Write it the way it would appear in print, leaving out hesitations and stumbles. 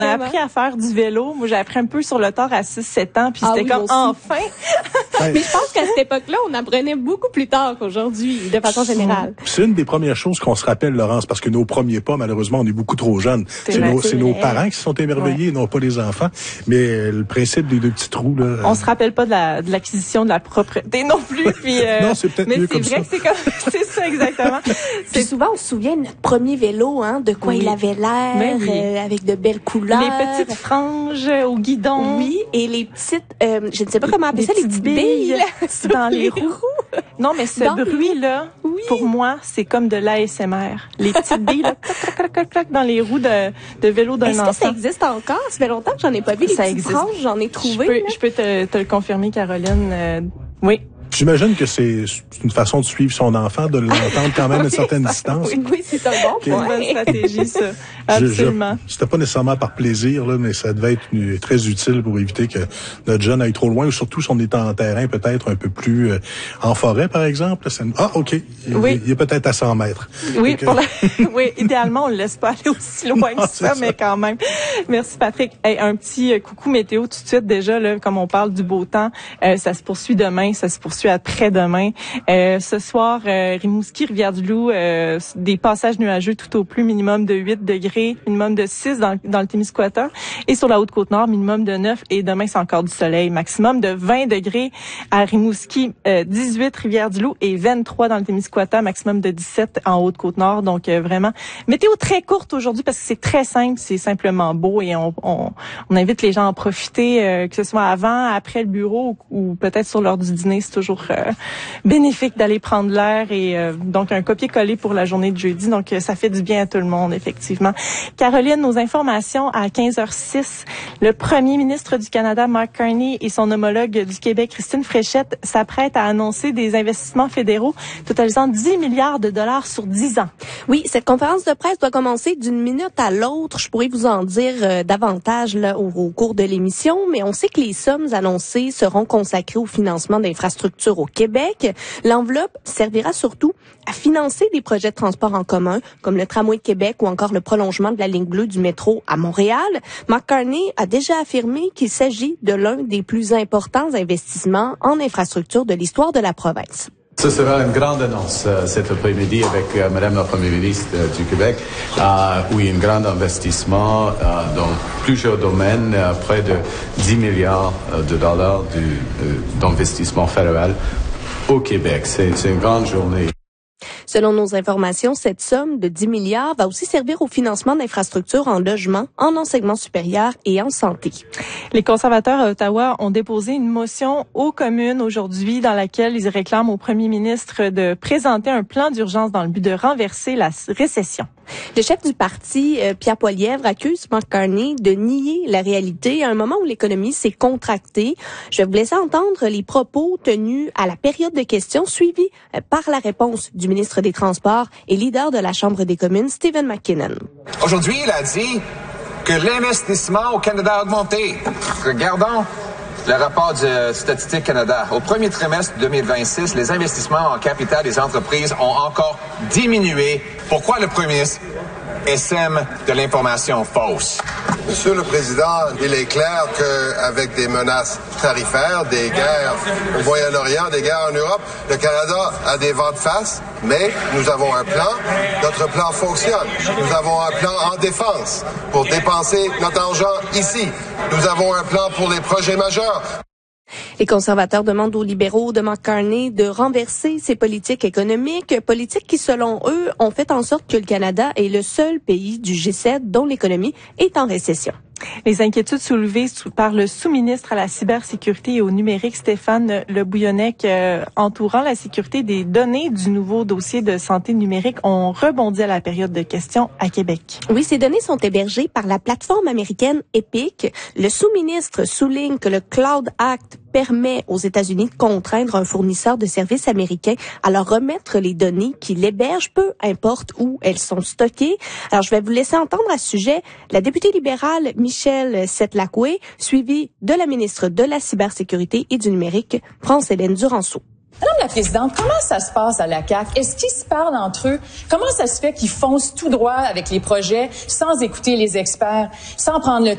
On a appris à faire du vélo. Moi, j'ai appris un peu sur le tard à 6-7 ans, puis c'était comme enfin. Mais je pense qu'à cette époque-là, on apprenait beaucoup plus tard qu'aujourd'hui, de façon générale. C'est une des premières choses qu'on se rappelle, Laurence, parce que nos premiers pas, malheureusement, on est beaucoup trop jeunes. C'est nos parents qui se sont émerveillés, non pas les enfants. Mais le principe des 2 petits trous, là. On se rappelle pas de l'acquisition de la propriété non plus. Puis, non, c'est peut-être mieux comme ça. Mais c'est vrai que c'est ça exactement. Puis souvent, on se souvient de notre premier vélo, de quoi il avait l'air, avec de belles couleurs. Les petites franges au guidon. Oui, et les petites, je ne sais pas comment appeler ça, les petites billes dans les roues. Non, mais ce bruit-là, pour moi, c'est comme de l'ASMR. Les petites billes, là, clac, clac, clac, clac, dans les roues de vélo d'un enfant. Est-ce que ça existe encore? Ça fait longtemps que j'en ai pas vu. Ça les petites franges, j'en ai trouvé. Je peux te le confirmer, Caroline. Oui. J'imagine que c'est une façon de suivre son enfant, de l'entendre quand même à une certaine distance. Oui, c'est un bon point. C'est une bonne stratégie, ça. Absolument. C'était pas nécessairement par plaisir, là, mais ça devait être très utile pour éviter que notre jeune aille trop loin, ou surtout si on est en terrain peut-être un peu plus en forêt, par exemple. OK. Il est peut-être à 100 mètres. Oui, oui, idéalement, on le laisse pas aller aussi loin que ça, mais quand même. Merci, Patrick. Hey, un petit coucou météo tout de suite déjà, là, comme on parle du beau temps. Ça se poursuit demain, ça se poursuit après-demain. Ce soir, Rimouski, Rivière-du-Loup, des passages nuageux tout au plus, minimum de 8 degrés, minimum de 6 dans le Témiscouata. Et sur la Haute-Côte-Nord, minimum de 9. Et demain, c'est encore du soleil. Maximum de 20 degrés à Rimouski, 18 Rivière-du-Loup et 23 dans le Témiscouata, maximum de 17 en Haute-Côte-Nord. Donc, vraiment, météo très courte aujourd'hui parce que c'est très simple, c'est simplement beau et on invite les gens à en profiter, que ce soit avant, après le bureau ou peut-être sur l'heure du dîner. C'est toujours bénéfique d'aller prendre l'air et donc un copier-coller pour la journée de jeudi. Donc, ça fait du bien à tout le monde, effectivement. Caroline, nos informations à 15h06. Le premier ministre du Canada, Mark Carney, et son homologue du Québec, Christine Fréchette, s'apprêtent à annoncer des investissements fédéraux totalisant 10 milliards de dollars sur 10 ans. Oui, cette conférence de presse doit commencer d'une minute à l'autre. Je pourrais vous en dire davantage là, au cours de l'émission, mais on sait que les sommes annoncées seront consacrées au financement d'infrastructures au Québec. L'enveloppe servira surtout à financer des projets de transport en commun, comme le tramway de Québec ou encore le prolongement de la ligne bleue du métro à Montréal. Mark Carney a déjà affirmé qu'il s'agit de l'un des plus importants investissements en infrastructure de l'histoire de la province. Ce sera une grande annonce cet après-midi avec Madame la Première ministre du Québec. Oui, un grand investissement dans plusieurs domaines, près de 10 milliards de dollars d'investissement fédéral au Québec. C'est une grande journée. Selon nos informations, cette somme de 10 milliards va aussi servir au financement d'infrastructures en logement, en enseignement supérieur et en santé. Les conservateurs à Ottawa ont déposé une motion aux communes aujourd'hui dans laquelle ils réclament au premier ministre de présenter un plan d'urgence dans le but de renverser la récession. Le chef du parti, Pierre Poilievre, accuse Mark Carney de nier la réalité à un moment où l'économie s'est contractée. Je vais vous laisser entendre les propos tenus à la période de questions, suivis par la réponse du ministre des Transports et leader de la Chambre des communes, Stephen McKinnon. Aujourd'hui, il a dit que l'investissement au Canada a augmenté. Regardons le rapport du Statistique Canada. Au premier trimestre 2026, les investissements en capital des entreprises ont encore diminué. Pourquoi le premier ministre sème de l'information fausse? Monsieur le Président, il est clair qu'avec des menaces tarifaires, des guerres au Moyen-Orient, des guerres en Europe, le Canada a des vents de face, mais nous avons un plan. Notre plan fonctionne. Nous avons un plan en défense pour dépenser notre argent ici. Nous avons un plan pour les projets majeurs. Les conservateurs demandent aux libéraux de Mark Carney de renverser ces politiques économiques, politiques qui, selon eux, ont fait en sorte que le Canada est le seul pays du G7 dont l'économie est en récession. Les inquiétudes soulevées par le sous-ministre à la cybersécurité et au numérique, Stéphane Le Bouillonnec, entourant la sécurité des données du nouveau dossier de santé numérique, ont rebondi à la période de questions à Québec. Oui, ces données sont hébergées par la plateforme américaine Epic. Le sous-ministre souligne que le Cloud Act permet aux États-Unis de contraindre un fournisseur de services américain à leur remettre les données qu'il héberge, peu importe où elles sont stockées. Alors, je vais vous laisser entendre à ce sujet la députée libérale Michelle Setlakwe, suivie de la ministre de la Cybersécurité et du Numérique, France-Hélène Duranceau. Madame la Présidente, comment ça se passe à la CAQ? Est-ce qu'ils se parlent entre eux? Comment ça se fait qu'ils foncent tout droit avec les projets sans écouter les experts, sans prendre le